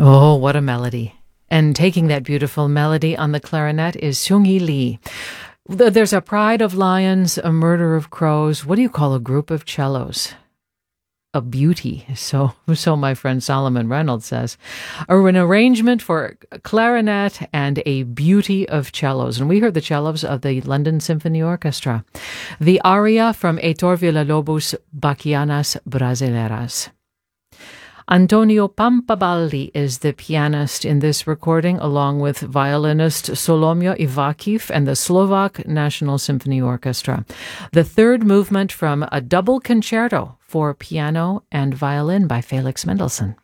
Oh, what a melody. And taking that beautiful melody on the clarinet is Seung-hee Lee. There's a pride of lions, a murder of crows. What do you call a group of cellos? A beauty, so my friend Solomon Reynolds says. An arrangement for clarinet and a beauty of cellos. And we heard the cellos of the London Symphony Orchestra. The aria from Heitor Villa-Lobos' Bachianas Brasileiras. Antonio Pampaballi is the pianist in this recording, along with violinist Solomio Ivakiv and the Slovak National Symphony Orchestra. The third movement from a double concerto for piano and violin by Felix Mendelssohn.